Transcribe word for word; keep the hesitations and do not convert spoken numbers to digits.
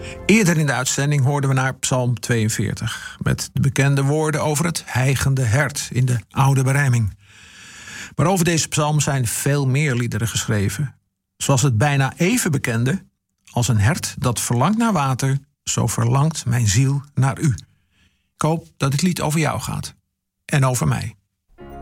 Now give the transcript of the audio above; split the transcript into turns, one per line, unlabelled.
Eerder in de uitzending hoorden we naar Psalm tweeënveertig... met de bekende woorden over het hijgende hert in de oude berijming. Maar over deze psalm zijn veel meer liederen geschreven. Zoals het bijna even bekende... als een hert dat verlangt naar water, zo verlangt mijn ziel naar u. Ik hoop dat het lied over jou gaat. En over mij.